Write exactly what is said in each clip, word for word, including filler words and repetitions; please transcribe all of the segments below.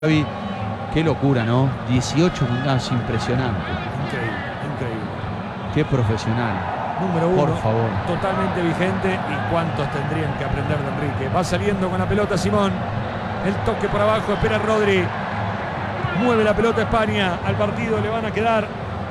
Xavi, qué locura, ¿no? dieciocho mundiales, impresionante. Increíble, increíble. Qué profesional. Número uno, por favor. Totalmente vigente. ¿Y cuántos tendrían que aprender de Enrique? Va saliendo con la pelota Simón. El toque por abajo, espera Rodri. Mueve la pelota España. Al partido le van a quedar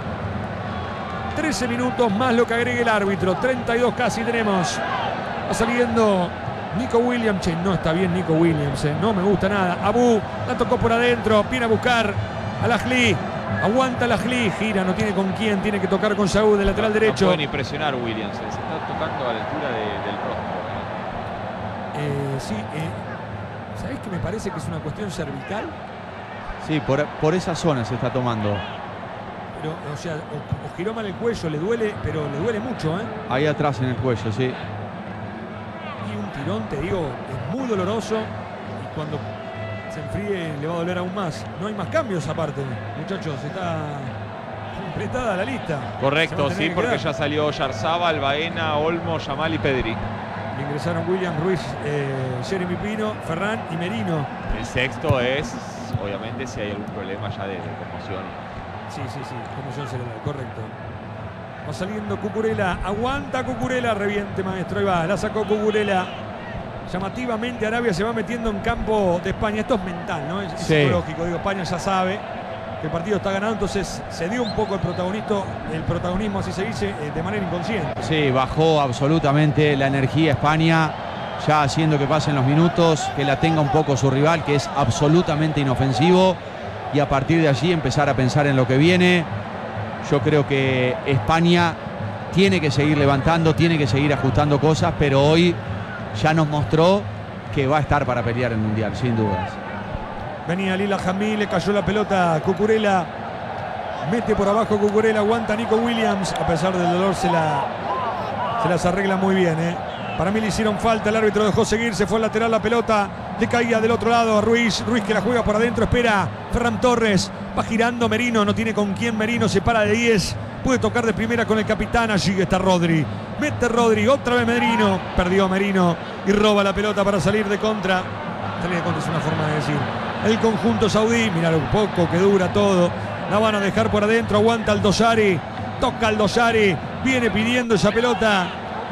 trece minutos más lo que agregue el árbitro. treinta y dos casi tenemos. Va saliendo Nico Williams. Che, no está bien Nico Williams, eh. No me gusta nada. Abu la tocó por adentro. Viene a buscar a Lajli. Aguanta Lajli. Gira, no tiene con quién. Tiene que tocar con Saúl del lateral derecho. No puede ni presionar Williams. Se está tocando a la altura de, del rostro. Eh, sí, eh, ¿sabés que me parece que es una cuestión cervical? Sí, por, por esa zona se está tomando. Pero, o sea, o, o giró mal el cuello, le duele, pero le duele mucho, ¿eh? Ahí atrás en el cuello, sí. Y un tirón, te digo, es muy doloroso. Y cuando se enfríe le va a doler aún más. No hay más cambios aparte, muchachos. Está completada la lista. Correcto, sí, porque ya salió Yarzábal, Baena, Olmo, Yamal y Pedri. Ingresaron William Ruiz, eh, Jeremy Pino, Ferran y Merino. El sexto es, obviamente, si hay algún problema ya de, de conmoción. Sí, sí, sí, conmoción cerebral, correcto. Va saliendo Cucurella, aguanta Cucurella, reviente maestro, ahí va, la sacó Cucurella. Llamativamente Arabia se va metiendo en campo de España. Esto es mental, ¿no? Es, es Sí. psicológico, digo, España ya sabe que el partido está ganado, entonces se dio un poco el protagonismo, el protagonismo así se dice, eh, de manera inconsciente. Sí, bajó absolutamente la energía España, ya haciendo que pasen los minutos, que la tenga un poco su rival, que es absolutamente inofensivo, y a partir de allí empezar a pensar en lo que viene. Yo creo que España tiene que seguir levantando, tiene que seguir ajustando cosas, pero hoy ya nos mostró que va a estar para pelear el Mundial, sin dudas. Venía Lila Jamí, le cayó la pelota a Cucurella. Mete por abajo Cucurella, aguanta Nico Williams. A pesar del dolor se, la, se las arregla muy bien, ¿eh? Para mí le hicieron falta, el árbitro dejó seguir, se fue al lateral la pelota. Le caía del otro lado a Ruiz. Ruiz que la juega por adentro, espera Ferran Torres. Va girando Merino, no tiene con quién Merino, se para de diez. Puede tocar de primera con el capitán, allí está Rodri. Mete Rodri, otra vez Merino. Perdió Merino y roba la pelota para salir de contra. Salir de contra es una forma de decir. El conjunto saudí, mira lo poco que dura todo. La van a dejar por adentro, aguanta el Dosari. Toca el Dosari, viene pidiendo esa pelota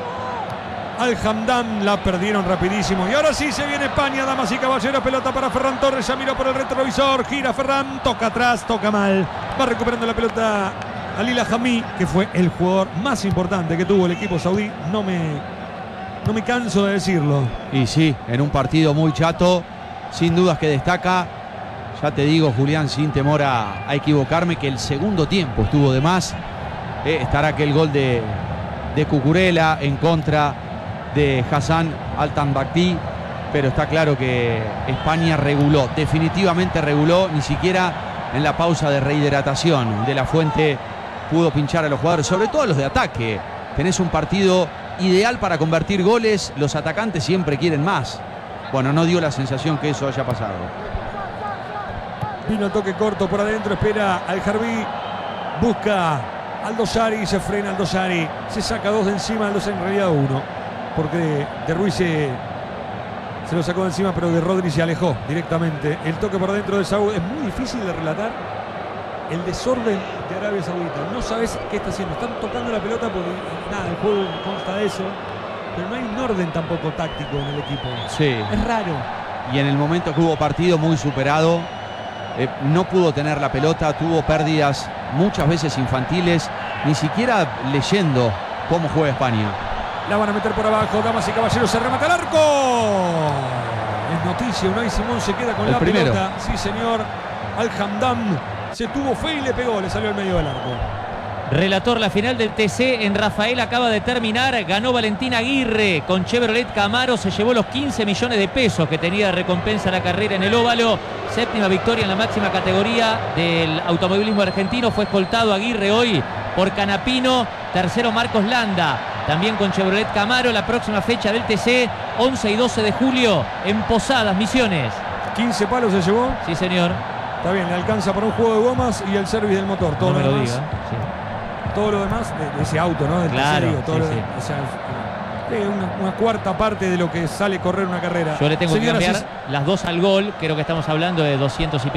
al Hamdan, la perdieron rapidísimo. Y ahora sí se viene España, damas y caballeros. Pelota para Ferran Torres, ya miró por el retrovisor. Gira Ferran, toca atrás, toca mal. Va recuperando la pelota a Lila Jamí, que fue el jugador más importante que tuvo el equipo saudí. No me, no me canso de decirlo. Y sí, en un partido muy chato, sin dudas que destaca. Ya te digo, Julián, sin temor a, a equivocarme, que el segundo tiempo estuvo de más. Eh, estará aquel gol de, de Cucurella en contra de Hassan Al-Tambakti, pero está claro que España reguló, definitivamente reguló. Ni siquiera en la pausa de rehidratación de la Fuente pudo pinchar a los jugadores, sobre todo a los de ataque. Tenés un partido ideal para convertir goles, los atacantes siempre quieren más. Bueno, no dio la sensación que eso haya pasado. Vino el toque corto por adentro, espera al Jarbí, busca al Dosari, se frena al Dosari, se saca dos de encima, al Dosari en realidad uno, porque de, de Ruiz se, se lo sacó de encima, pero de Rodri se alejó directamente. El toque por adentro de Saúl es muy difícil de relatar. El desorden de Arabia Saudita, no sabes qué está haciendo, están tocando la pelota porque nada, el juego consta de eso, pero no hay un orden tampoco táctico en el equipo. Sí. Es raro. Y en el momento que hubo partido muy superado, eh, no pudo tener la pelota, tuvo pérdidas muchas veces infantiles, ni siquiera leyendo cómo juega España. La van a meter por abajo, damas y caballeros, se remata el arco. Es noticia, Unai Simón se queda con El la primero. pelota. Sí, señor. Al Hamdan se tuvo fe y le pegó, le salió al medio del arco. Relator, la final del T C en Rafael acaba de terminar. Ganó Valentín Aguirre con Chevrolet Camaro. Se llevó los quince millones de pesos que tenía de recompensa la carrera en el óvalo. Séptima victoria en la máxima categoría del automovilismo argentino. Fue escoltado Aguirre hoy por Canapino. Tercero Marcos Landa, también con Chevrolet Camaro. La próxima fecha del T C, once y doce de julio en Posadas, Misiones. quince palos se llevó. Sí, señor. Está bien, le alcanza para un juego de gomas y el service del motor. Todo No me lo lo demás, diga. Sí. todo lo demás de, de ese auto, ¿no? Del Claro, T C, digo, todo sí, lo- sí. o sea, Eh, una, una cuarta parte de lo que sale correr una carrera. Yo le tengo Señoras que y cambiar las dos al gol. Creo que estamos hablando de doscientos y